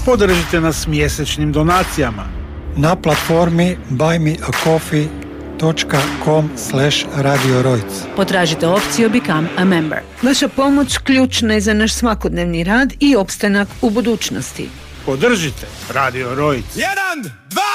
Podržite nas mjesečnim donacijama na platformi buymeacoffee.com/Radio Rojc. Potražite opciju Become a Member. Vaša pomoć ključna je za naš svakodnevni rad i opstanak u budućnosti. Podržite Radio Rojc. 1, 2